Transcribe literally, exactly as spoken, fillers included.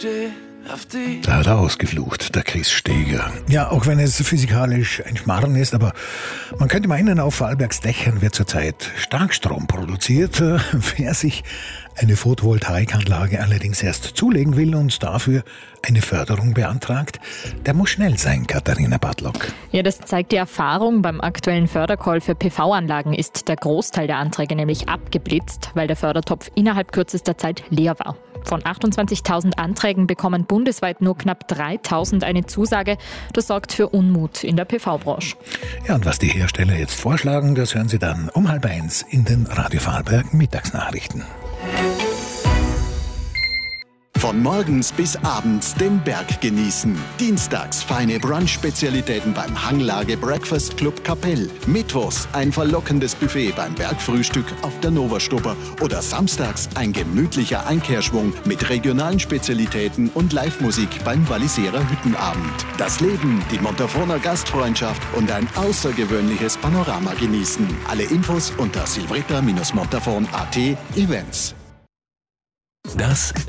steh auf die. Da hat er ausgeflucht, der Chris Steger. Ja, auch wenn es physikalisch ein Schmarrn ist, aber man könnte meinen, auf Vorarlbergs Dächern wird zurzeit Starkstrom produziert. Wer sich eine Photovoltaikanlage allerdings erst zulegen will und dafür eine Förderung beantragt, der muss schnell sein, Katharina Bartlock. Ja, das zeigt die Erfahrung. Beim aktuellen Fördercall für P V-Anlagen ist der Großteil der Anträge nämlich abgeblitzt, weil der Fördertopf innerhalb kürzester Zeit leer war. Von achtundzwanzigtausend Anträgen bekommen bundesweit nur knapp dreitausend eine Zusage. Das sorgt für Unmut in der P V-Branche. Ja, und was die Hersteller jetzt vorschlagen, das hören Sie dann um halb eins in den Radio Vorarlberg Mittagsnachrichten. Von morgens bis abends den Berg genießen. Dienstags feine Brunch-Spezialitäten beim Hanglage Breakfast Club Kapell. Mittwochs ein verlockendes Buffet beim Bergfrühstück auf der Nova-Stubber. Oder samstags ein gemütlicher Einkehrschwung mit regionalen Spezialitäten und Live-Musik beim Walliserer Hüttenabend. Das Leben, die Montafona Gastfreundschaft und ein außergewöhnliches Panorama genießen. Alle Infos unter silvretta Montafon punkt at Events. Das